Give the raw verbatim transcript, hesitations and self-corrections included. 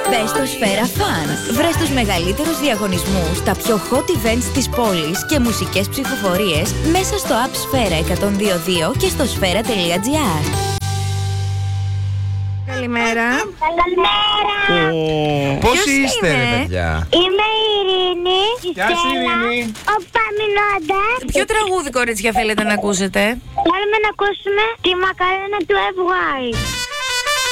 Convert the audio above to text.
Μπες στο Σφαίρα Fun. Βρες τους μεγαλύτερους διαγωνισμούς, τα πιο hot events της πόλης και μουσικές ψηφοφορίες μέσα στο app Σφαίρα εκατόν δύο κόμμα δύο και στο σφαίρα τελεία τζι άρ. Καλημέρα. Καλημέρα. Πώς είστε, ρε παιδιά? Είμαι η Ειρήνη. Γεια σου, Ειρήνη. Ο Παμινώντας. Ποιο τραγούδι, κορίτσια, θέλετε να ακούσετε? Θέλουμε να ακούσουμε τη μακαρένα του εφ γουάι.